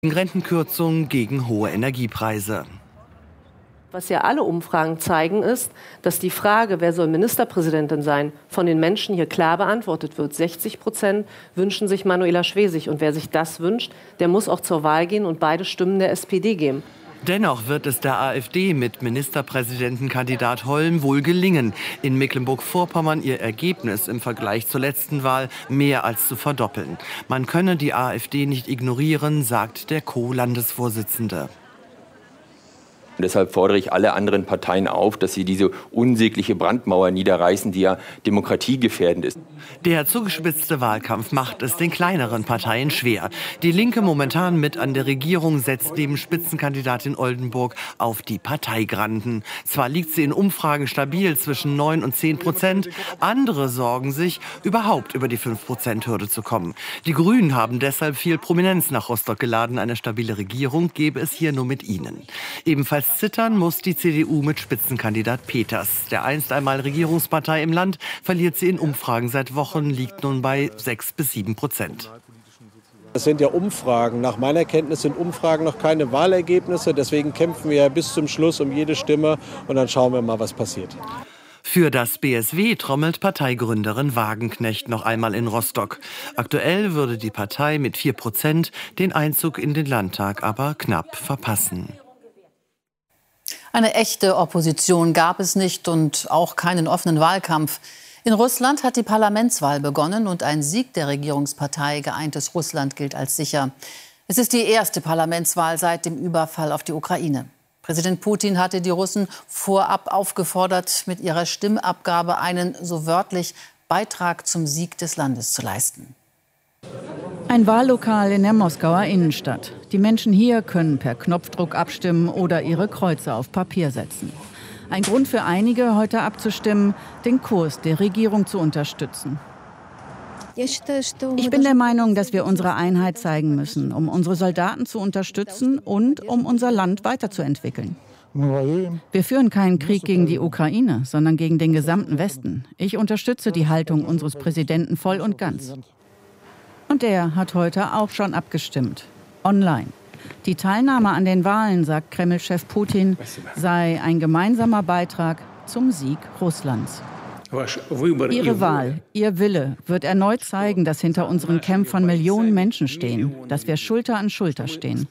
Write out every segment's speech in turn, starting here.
Rentenkürzungen gegen hohe Energiepreise. Was ja alle Umfragen zeigen, ist, dass die Frage, wer soll Ministerpräsidentin sein, von den Menschen hier klar beantwortet wird. 60% wünschen sich Manuela Schwesig. Und wer sich das wünscht, der muss auch zur Wahl gehen und beide Stimmen der SPD geben. Dennoch wird es der AfD mit Ministerpräsidentenkandidat Holm wohl gelingen, in Mecklenburg-Vorpommern ihr Ergebnis im Vergleich zur letzten Wahl mehr als zu verdoppeln. Man könne die AfD nicht ignorieren, sagt der Co-Landesvorsitzende. Und deshalb fordere ich alle anderen Parteien auf, dass sie diese unsägliche Brandmauer niederreißen, die ja demokratiegefährdend ist. Der zugespitzte Wahlkampf macht es den kleineren Parteien schwer. Die Linke, momentan mit an der Regierung, setzt neben Spitzenkandidatin Oldenburg auf die Parteigranden. Zwar liegt sie in Umfragen stabil zwischen 9 und 10%. Andere sorgen sich, überhaupt über die 5%-Hürde zu kommen. Die Grünen haben deshalb viel Prominenz nach Rostock geladen. Eine stabile Regierung gäbe es hier nur mit ihnen. Ebenfalls zittern muss die CDU mit Spitzenkandidat Peters. Der einst einmal Regierungspartei im Land verliert sie in Umfragen seit Wochen, liegt nun bei 6 bis 7%. Das sind ja Umfragen. Nach meiner Kenntnis sind Umfragen noch keine Wahlergebnisse. Deswegen kämpfen wir bis zum Schluss um jede Stimme und dann schauen wir mal, was passiert. Für das BSW trommelt Parteigründerin Wagenknecht noch einmal in Rostock. Aktuell würde die Partei mit 4% den Einzug in den Landtag aber knapp verpassen. Eine echte Opposition gab es nicht und auch keinen offenen Wahlkampf. In Russland hat die Parlamentswahl begonnen und ein Sieg der Regierungspartei Geeintes Russland gilt als sicher. Es ist die erste Parlamentswahl seit dem Überfall auf die Ukraine. Präsident Putin hatte die Russen vorab aufgefordert, mit ihrer Stimmabgabe einen, so wörtlich, Beitrag zum Sieg des Landes zu leisten. Ein Wahllokal in der Moskauer Innenstadt. Die Menschen hier können per Knopfdruck abstimmen oder ihre Kreuze auf Papier setzen. Ein Grund für einige, heute abzustimmen, den Kurs der Regierung zu unterstützen. Ich bin der Meinung, dass wir unsere Einheit zeigen müssen, um unsere Soldaten zu unterstützen und um unser Land weiterzuentwickeln. Wir führen keinen Krieg gegen die Ukraine, sondern gegen den gesamten Westen. Ich unterstütze die Haltung unseres Präsidenten voll und ganz. Und er hat heute auch schon abgestimmt. Online. Die Teilnahme an den Wahlen, sagt Kreml-Chef Putin, sei ein gemeinsamer Beitrag zum Sieg Russlands. Ihre Wahl, Ihr Wille wird erneut zeigen, dass hinter unseren Kämpfern Millionen Menschen stehen, dass wir Schulter an Schulter stehen.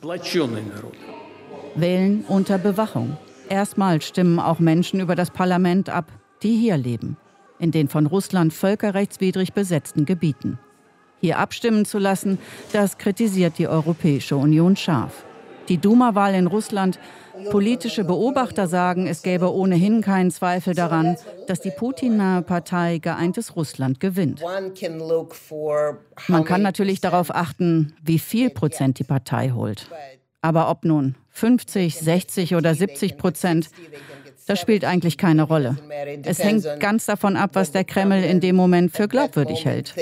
Wählen unter Bewachung. Erstmals stimmen auch Menschen über das Parlament ab, die hier leben, in den von Russland völkerrechtswidrig besetzten Gebieten. Hier abstimmen zu lassen, das kritisiert die Europäische Union scharf. Die Duma-Wahl in Russland, politische Beobachter sagen, es gäbe ohnehin keinen Zweifel daran, dass die Putin-nahe Partei Geeintes Russland gewinnt. Man kann natürlich darauf achten, wie viel Prozent die Partei holt. Aber ob nun 50, 60 oder 70%, das spielt eigentlich keine Rolle. Es hängt ganz davon ab, was der Kreml in dem Moment für glaubwürdig hält.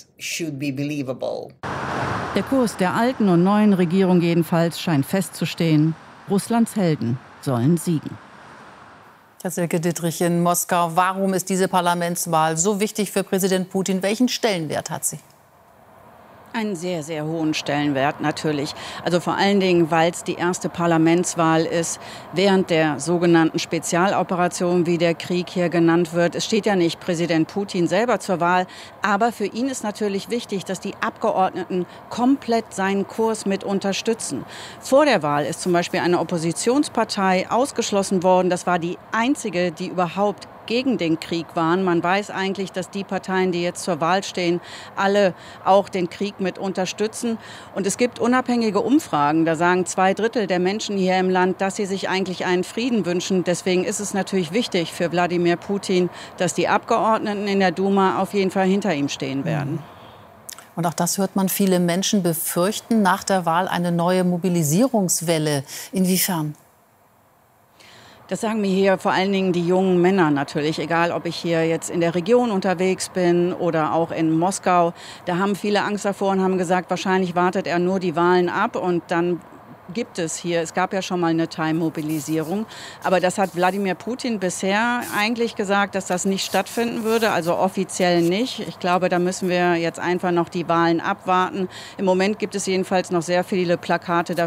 Der Kurs der alten und neuen Regierung jedenfalls scheint festzustehen. Russlands Helden sollen siegen. Herr Silke Dittrich in Moskau. Warum ist diese Parlamentswahl so wichtig für Präsident Putin? Welchen Stellenwert hat sie? Einen sehr, sehr hohen Stellenwert natürlich. Also vor allen Dingen, weil es die erste Parlamentswahl ist während der sogenannten Spezialoperation, wie der Krieg hier genannt wird. Es steht ja nicht Präsident Putin selber zur Wahl, aber für ihn ist natürlich wichtig, dass die Abgeordneten komplett seinen Kurs mit unterstützen. Vor der Wahl ist zum Beispiel eine Oppositionspartei ausgeschlossen worden. Das war die einzige, die überhaupt gegen den Krieg waren. Man weiß eigentlich, dass die Parteien, die jetzt zur Wahl stehen, alle auch den Krieg mit unterstützen. Und es gibt unabhängige Umfragen, da sagen 2/3 der Menschen hier im Land, dass sie sich eigentlich einen Frieden wünschen. Deswegen ist es natürlich wichtig für Wladimir Putin, dass die Abgeordneten in der Duma auf jeden Fall hinter ihm stehen werden. Und auch das hört man, viele Menschen befürchten nach der Wahl eine neue Mobilisierungswelle. Inwiefern? Das sagen mir hier vor allen Dingen die jungen Männer natürlich, egal ob ich hier jetzt in der Region unterwegs bin oder auch in Moskau. Da haben viele Angst davor und haben gesagt, wahrscheinlich wartet er nur die Wahlen ab und dann gibt es hier. Es gab ja schon mal eine Teilmobilisierung. Aber das hat Wladimir Putin bisher eigentlich gesagt, dass das nicht stattfinden würde, also offiziell nicht. Ich glaube, da müssen wir jetzt einfach noch die Wahlen abwarten. Im Moment gibt es jedenfalls noch sehr viele Plakate dafür.